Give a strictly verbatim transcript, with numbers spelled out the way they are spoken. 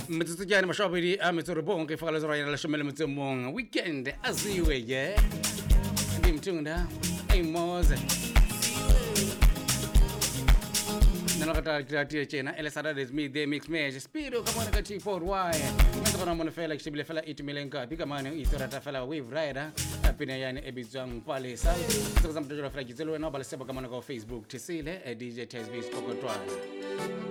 metsotso ke ane mashabedi a metsoro bonke faka zora yana la shomela motsemong weekend aziwe ye ndimtunda ay moze nalo kata kreatia chena ele Saturdays me they mix match speedo kama na T four Y ngizo kona mona fela kishibile fela itimelenga bika mane isorata fela wave rider apina yani ebizang pale sa sikuza mtoto fela kizelo na bala seba kama na kwa Facebook tisile D J T S B spokotwa